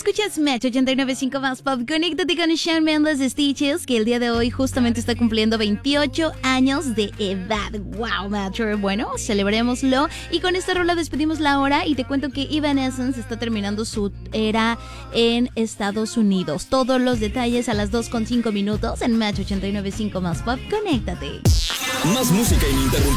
Escuchas Match 89.5 más pop. Conéctate con Shawn Mendes de Stitches, que el día de hoy justamente está cumpliendo 28 años de edad. Wow, Matcher. Bueno, celebrémoslo. Y con esta rola despedimos la hora y te cuento que Evanescence está terminando su era en Estados Unidos. Todos los detalles a las 2:05 en Match 89.5 más pop. Conéctate. Más música ininterrumpida.